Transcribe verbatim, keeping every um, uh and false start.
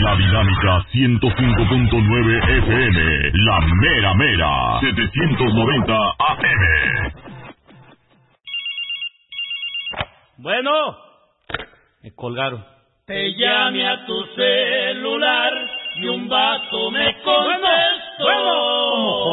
La Dinámica ciento cinco punto nueve F M, La Mera Mera, setecientos noventa A M. Bueno, me colgaron. Te llame a